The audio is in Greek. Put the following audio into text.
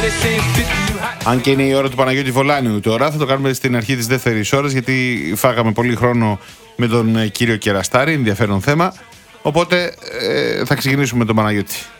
Αν και είναι η ώρα του Παναγιώτη Βολάνιου τώρα, θα το κάνουμε στην αρχή της δεύτερης ώρας, γιατί φάγαμε πολύ χρόνο με τον κύριο Κεραστάρη, ενδιαφέρον θέμα. Οπότε θα ξεκινήσουμε με τον Παναγιώτη.